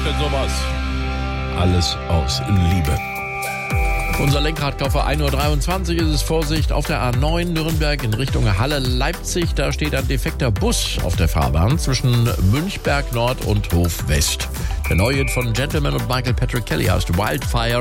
denn sowas? Alles aus Liebe. Unser Lenkrad für 1.23 Uhr ist es. Vorsicht auf der A9 Nürnberg in Richtung Halle-Leipzig. Da steht ein defekter Bus auf der Fahrbahn zwischen Münchberg Nord und Hof West. Der neue Hit von Gentleman und Michael Patrick Kelly heißt Wildfire.